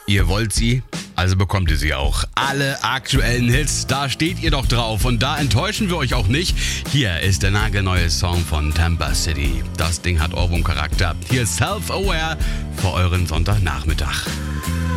Ihr wollt sie, also bekommt ihr sie auch. Alle aktuellen Hits, da steht ihr doch drauf und da enttäuschen wir euch auch nicht. Hier ist der nagelneue Song von Tampa City. Das Ding hat Ohrwurm-Charakter. Hier ist Self-Aware für euren Sonntagnachmittag.